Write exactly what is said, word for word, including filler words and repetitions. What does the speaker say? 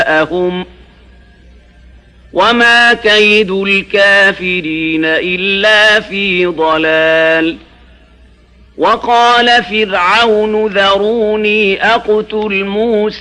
جاءهم وما كيد الكافرين إلا في ضلال. وقال فرعون ذروني أقتل موسى